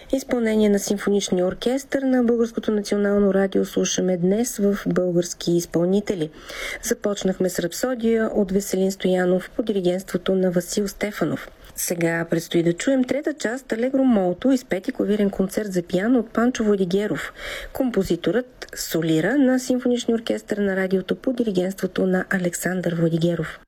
Изпълнение на симфоничния оркестър на Българското национално радио слушаме днес в български изпълнители. Започнахме с рапсодия от Веселин Стоянов по диригентството на Васил Стефанов. Сега предстои да чуем трета част Алегро молто, изпети клавирен концерт за пиано от Панчо Владигеров. Композиторът солира на симфоничния оркестър на радиото по диригентството на Александър Владигеров.